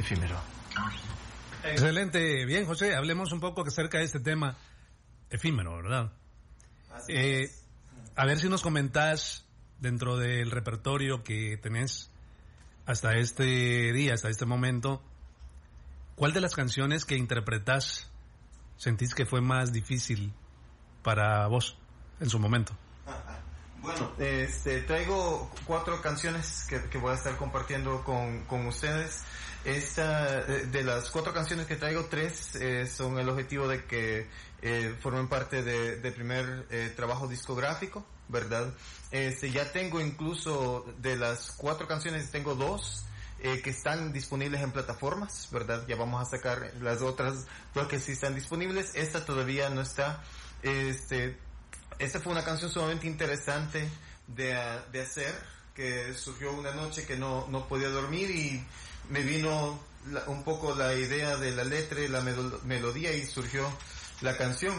efímero. Excelente, bien, José, hablemos un poco acerca de este tema efímero, ¿verdad? A ver si nos comentás dentro del repertorio que tenés hasta este día, hasta este momento, ¿cuál de las canciones que interpretás sentís que fue más difícil para vos en su momento? Bueno, traigo 4 canciones que voy a estar compartiendo con ustedes. De las 4 canciones que traigo, 3 son el objetivo de que formen parte de primer trabajo discográfico, ¿verdad? Ya tengo incluso de las 4 canciones, tengo 2 que están disponibles en plataformas, ¿verdad? Ya vamos a sacar las otras 2 que sí están disponibles. Esta todavía no está. Esta fue una canción sumamente interesante de hacer, que surgió una noche que no podía dormir y me vino un poco la idea de la letra y la melodía y surgió la canción.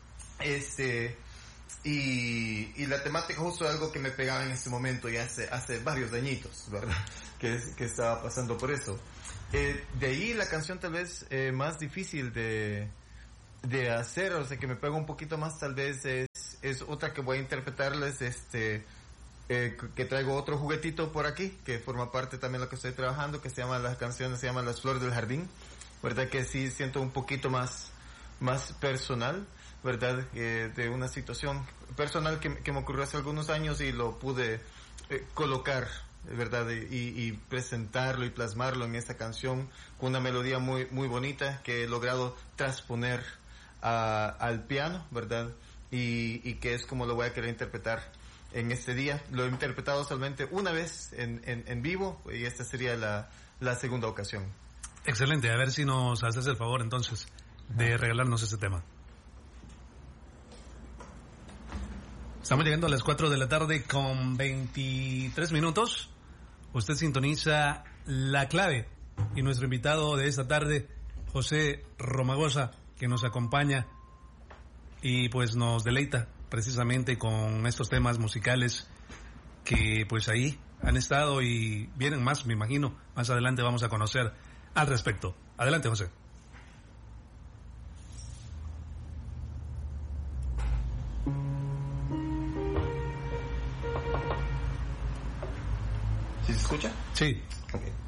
Y la temática justo algo que me pegaba en ese momento y hace varios añitos, ¿verdad? Que estaba pasando por eso. De ahí la canción tal vez más difícil de hacer, o sea que me pega un poquito más tal vez es otra que voy a interpretarles, que traigo otro juguetito por aquí que forma parte también de lo que estoy trabajando, que la canción se llama Las Flores del Jardín, verdad que sí siento un poquito más personal, verdad, de una situación personal que me ocurrió hace algunos años y lo pude colocar, verdad, y presentarlo y plasmarlo en esta canción con una melodía muy muy bonita que he logrado transponer al piano, verdad, y que es como lo voy a querer interpretar en este día. Lo he interpretado solamente una vez en vivo y esta sería la segunda ocasión. Excelente, a ver si nos haces el favor entonces de regalarnos este tema. Estamos llegando a las 4 de la tarde con 23 minutos. Usted sintoniza La Clave y nuestro invitado de esta tarde, José Romagosa, que nos acompaña y pues nos deleita precisamente con estos temas musicales que pues ahí han estado y vienen más, me imagino. Más adelante vamos a conocer al respecto. Adelante, José. ¿Sí se escucha? Sí. Okay.